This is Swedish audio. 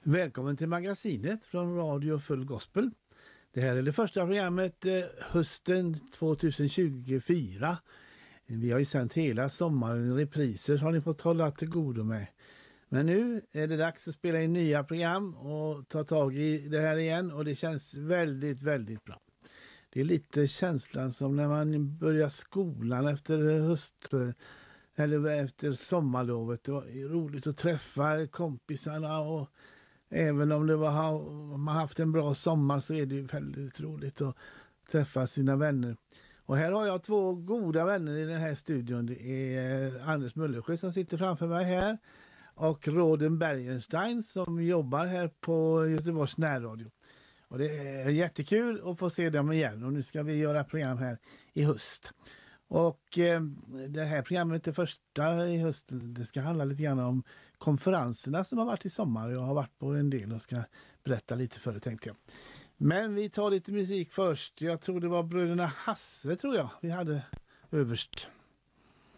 Välkommen till magasinet från Radio Full Gospel. Det här är det första programmet hösten 2024. Vi har ju sänt hela sommaren i repriser, så har ni fått hålla till godo med. Men nu är det dags att spela in nya program och ta tag i det här igen, och det känns väldigt, väldigt bra. Det är lite känslan som när man börjar skolan efter eller efter sommarlovet. Det var roligt att träffa kompisarna, och även om man haft en bra sommar så är det ju väldigt roligt att träffa sina vänner. Och här har jag två goda vänner i den här studion. Det är Anders Möllersjö som sitter framför mig här, och Roden Bergenstein som jobbar här på Göteborgs närradio. Och det är jättekul att få se dem igen, och nu ska vi göra program här i höst. Och det här programmet är första i hösten. Det ska handla lite grann om konferenserna som har varit i sommar. Jag har varit på en del och ska berätta lite för det, tänkte jag. Men vi tar lite musik först. Jag tror det var bröderna Hasse, tror jag vi hade överst.